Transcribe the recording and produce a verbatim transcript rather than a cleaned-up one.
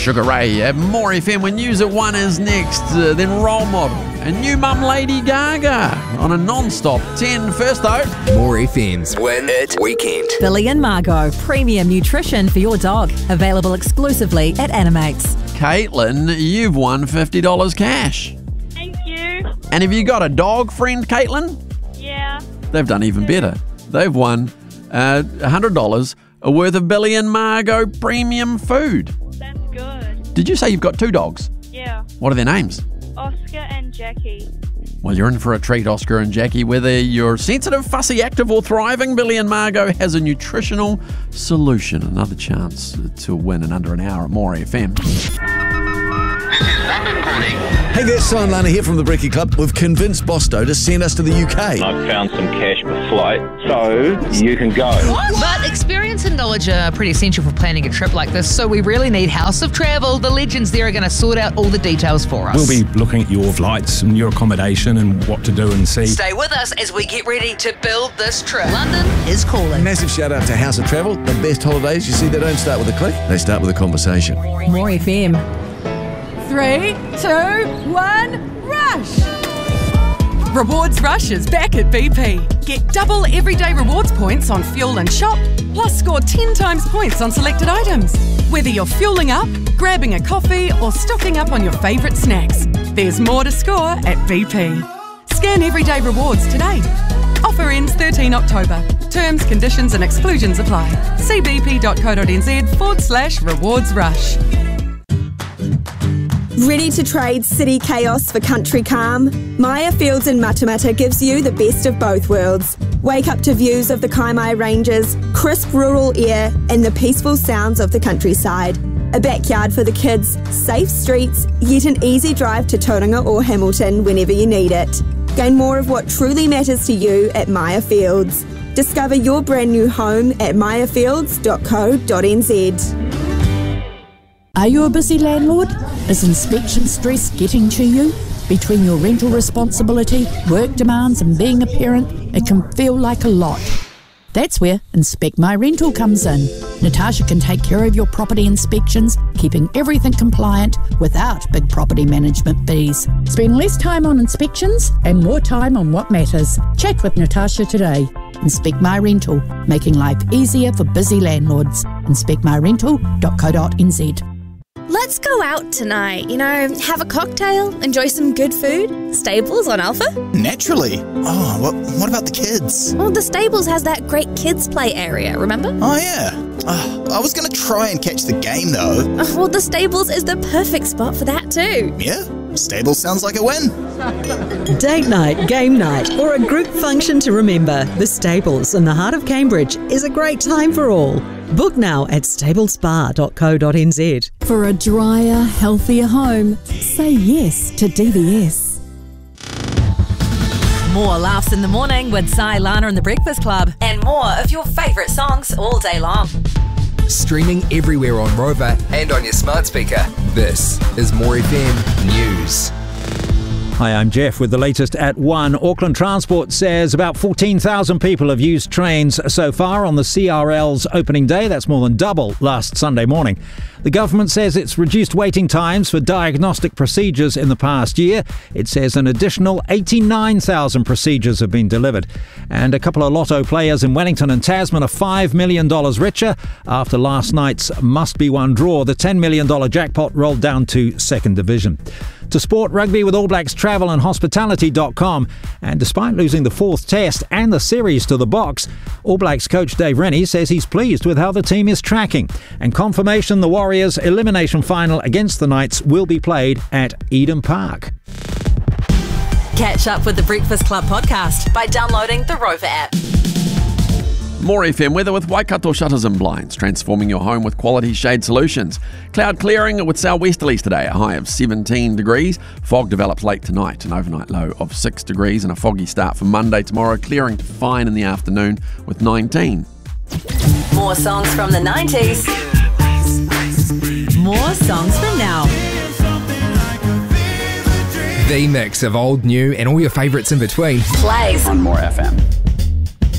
Sugar Ray at More F M when News at one is next. Uh, then Role Model and new mum Lady Gaga on a non-stop ten. First though, More F M's Win It Weekend. Billy and Margot, premium nutrition for your dog. Available exclusively at Animates. Caitlin, you've won fifty dollars cash. Thank you. And have you got a dog friend, Caitlin? Yeah. They've done even better. They've won uh, one hundred dollars worth of Billy and Margot premium food. That's good. Did you say you've got two dogs? Yeah. What are their names? Oscar and Jackie. Well, you're in for a treat, Oscar and Jackie. Whether you're sensitive, fussy, active or thriving, Billy and Margot has a nutritional solution. Another chance to win in under an hour at More F M. Hey there, Simon Lana here from the Brekkie Club. We've convinced Bosto to send us to the U K. I've found some cash per flight, so you can go. But experience and knowledge are pretty essential for planning a trip like this, so we really need House of Travel. The legends there are going to sort out all the details for us. We'll be looking at your flights and your accommodation and what to do and see. Stay with us as we get ready to build this trip. London is calling. Massive shout out to House of Travel, the best holidays. You see, they don't start with a click, they start with a conversation. More F M. Three, two, one, rush! Rewards Rush is back at B P. Get double everyday rewards points on fuel and shop, plus score ten times points on selected items. Whether you're fueling up, grabbing a coffee, or stocking up on your favourite snacks, there's more to score at B P. Scan everyday rewards today. Offer ends thirteenth October. Terms, conditions and exclusions apply. See bp.co.nz forward slash rewards rush. Ready to trade city chaos for country calm? Maya Fields in Matamata gives you the best of both worlds. Wake up to views of the Kaimai Ranges, crisp rural air and the peaceful sounds of the countryside. A backyard for the kids, safe streets, yet an easy drive to Tauranga or Hamilton whenever you need it. Gain more of what truly matters to you at Maya Fields. Discover your brand new home at maya fields dot co dot n z. Are you a busy landlord? Is inspection stress getting to you? Between your rental responsibility, work demands and being a parent, it can feel like a lot. That's where Inspect My Rental comes in. Natasha can take care of your property inspections, keeping everything compliant without big property management fees. Spend less time on inspections and more time on what matters. Chat with Natasha today. Inspect My Rental, making life easier for busy landlords. inspect my rental dot co dot n z. Let's go out tonight, you know, have a cocktail, enjoy some good food. Stables on Alpha? Naturally. Oh, what, what about the kids? Well, the Stables has that great kids play area, remember? Oh, yeah. Oh, I was going to try and catch the game, though. Oh, well, the Stables is the perfect spot for that, too. Yeah, Stables sounds like a win. Date night, game night, or a group function to remember, the Stables in the heart of Cambridge is a great time for all. Book now at stables bar dot co dot n z. For a drier, healthier home, say yes to D V S. More laughs in the morning with Si, Lana and the Breakfast Club. And more of your favourite songs all day long. Streaming everywhere on Rover and on your smart speaker. This is More F M News. Hi, I'm Jeff with the latest at one. Auckland Transport says about fourteen thousand people have used trains so far on the C R L's opening day. That's more than double last Sunday morning. The government says it's reduced waiting times for diagnostic procedures in the past year. It says an additional eighty-nine thousand procedures have been delivered. And a couple of lotto players in Wellington and Tasman are five million dollars richer after last night's must-be-won draw. The ten million dollars jackpot rolled down to second division. To sport, rugby with All Blacks Travel and Hospitality dot com. And despite losing the fourth test and the series to the Box, All Blacks coach Dave Rennie says he's pleased with how the team is tracking. And confirmation the Warriors' elimination final against the Knights will be played at Eden Park. Catch up with the Breakfast Club podcast by downloading the Rover app. More F M weather with Waikato Shutters and Blinds, transforming your home with quality shade solutions. Cloud clearing with southwesterlies today, a high of seventeen degrees. Fog develops late tonight, an overnight low of six degrees, and a foggy start for Monday tomorrow, clearing to fine in the afternoon with nineteen. More songs from the nineties. More songs from now. The mix of old, new and all your favourites in between. Plays on More F M.